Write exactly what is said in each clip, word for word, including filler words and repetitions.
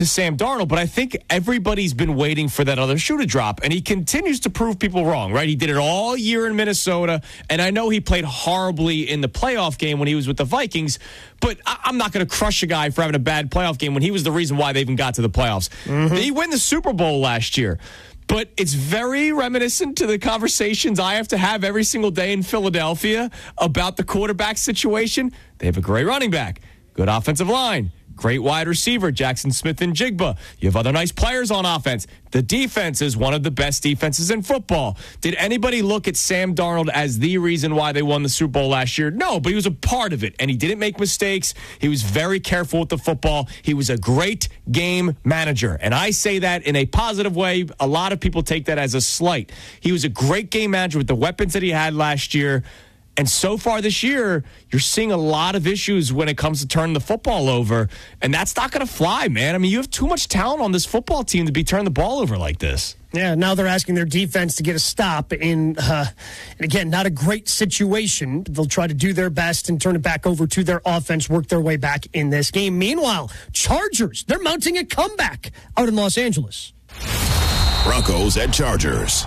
to Sam Darnold, but I think everybody's been waiting for that other shoe to drop, and he continues to prove people wrong, right? He did it all year in Minnesota, and I know he played horribly in the playoff game when he was with the Vikings, but I- I'm not going to crush a guy for having a bad playoff game when he was the reason why they even got to the playoffs. Mm-hmm. He won the Super Bowl last year. But it's very reminiscent to the conversations I have to have every single day in Philadelphia about the quarterback situation. They have a great running back, good offensive line, great wide receiver, Jackson Smith and Jigba. You have other nice players on offense. The defense is one of the best defenses in football. Did anybody look at Sam Darnold as the reason why they won the Super Bowl last year? No, but he was a part of it, and he didn't make mistakes. He was very careful with the football. He was a great game manager, and I say that in a positive way. A lot of people take that as a slight. He was a great game manager with the weapons that he had last year. And so far this year, you're seeing a lot of issues when it comes to turning the football over. And that's not going to fly, man. I mean, you have too much talent on this football team to be turning the ball over like this. Yeah, now they're asking their defense to get a stop in, uh, and again, not a great situation. They'll try to do their best and turn it back over to their offense, work their way back in this game. Meanwhile, Chargers, they're mounting a comeback out in Los Angeles. Broncos at Chargers.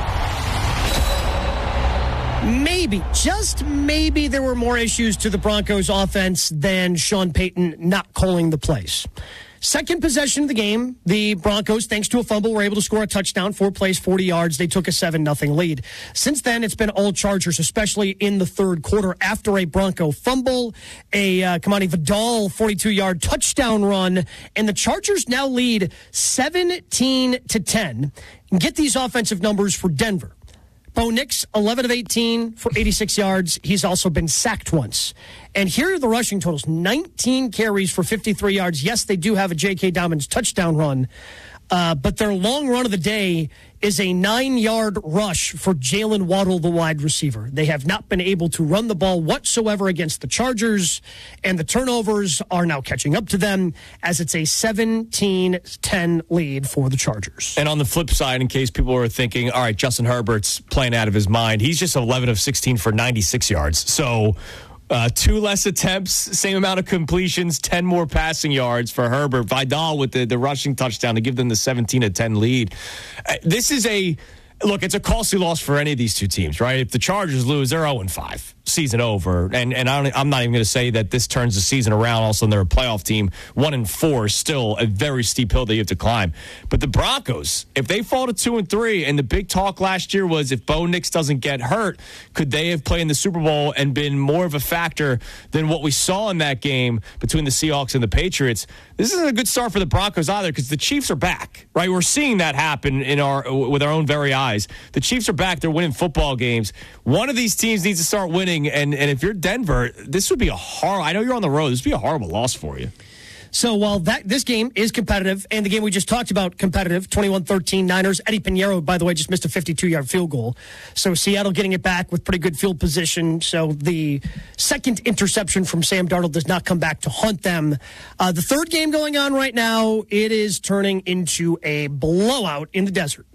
Maybe, just maybe, there were more issues to the Broncos offense than Sean Payton not calling the plays. Second possession of the game, the Broncos, thanks to a fumble, were able to score a touchdown, four plays, forty yards. They took a seven nothing lead. Since then, it's been all Chargers, especially in the third quarter after a Bronco fumble, a uh, Kamani Vidal forty-two-yard touchdown run, and the Chargers now lead seventeen to ten. And get these offensive numbers for Denver. Bo Nix, eleven of eighteen for eighty-six yards. He's also been sacked once. And here are the rushing totals. nineteen carries for fifty-three yards. Yes, they do have a J K. Dobbins touchdown run, uh, but their long run of the day is a nine-yard rush for Jalen Waddle, the wide receiver. They have not been able to run the ball whatsoever against the Chargers, and the turnovers are now catching up to them as it's a seventeen ten lead for the Chargers. And on the flip side, in case people are thinking, all right, Justin Herbert's playing out of his mind, he's just eleven of sixteen for ninety-six yards. So uh, two less attempts, same amount of completions, ten more passing yards for Herbert. Vidal with the, the rushing touchdown to give them the seventeen to ten lead. Uh, this is a, look, it's a costly loss for any of these two teams, right? If the Chargers lose, they're oh and five. Season over. And and I don't, I'm not even going to say that this turns the season around. All of a sudden, they're a playoff team. One and four is still a very steep hill that you have to climb. But the Broncos, if they fall to two and three, and the big talk last year was if Bo Nix doesn't get hurt, could they have played in the Super Bowl and been more of a factor than what we saw in that game between the Seahawks and the Patriots? This isn't a good start for the Broncos either because the Chiefs are back, right? We're seeing that happen in our with our own very eyes. The Chiefs are back. They're winning football games. One of these teams needs to start winning. And and if you're Denver, this would be a horrible. I know you're on the road. This would be a horrible loss for you. So while that this game is competitive, and the game we just talked about competitive, twenty-one thirteen Niners, Eddie Pinheiro, by the way, just missed a fifty-two-yard field goal. So Seattle getting it back with pretty good field position. So the second interception from Sam Darnold does not come back to haunt them. Uh, the third game going on right now, it is turning into a blowout in the desert.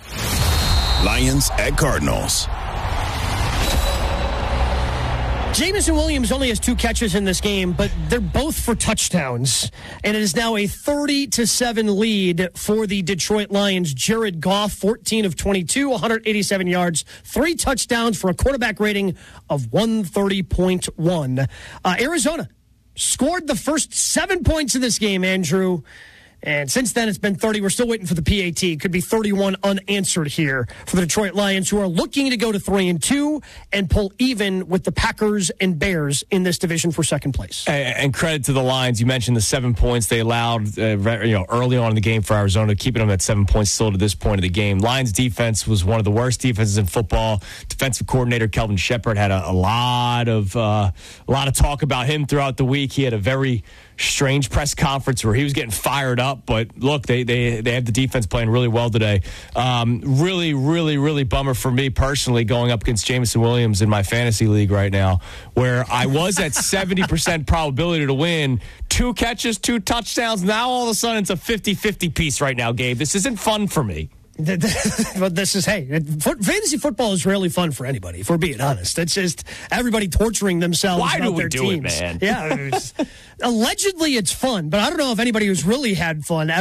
Lions at Cardinals. Jameson Williams only has two catches in this game, but they're both for touchdowns. And it is now a thirty to seven lead for the Detroit Lions. Jared Goff, fourteen of twenty-two, one hundred eighty-seven yards, three touchdowns for a quarterback rating of one thirty point one. Uh, Arizona scored the first seven points of this game, Andrew. And since then, it's been thirty. We're still waiting for the P A T. It could be thirty-one unanswered here for the Detroit Lions, who are looking to go to three and two and pull even with the Packers and Bears in this division for second place. And credit to the Lions. You mentioned the seven points they allowed uh, you know, early on in the game for Arizona, keeping them at seven points still to this point of the game. Lions defense was one of the worst defenses in football. Defensive coordinator Kelvin Shepard had a, a lot of uh, a lot of talk about him throughout the week. He had a very strange press conference where he was getting fired up, but look, they they they have the defense playing really well today. Um, really, really, really bummer for me personally going up against Jameson Williams in my fantasy league right now, where I was at seventy percent probability to win. Two catches, two touchdowns. Now all of a sudden it's a fifty-fifty piece right now, Gabe. This isn't fun for me. But this is, hey, fantasy football is really fun for anybody, if we're being honest. It's just everybody torturing themselves. Why do we their do teams. it, man? Yeah. It was, allegedly, it's fun, but I don't know if anybody who's really had fun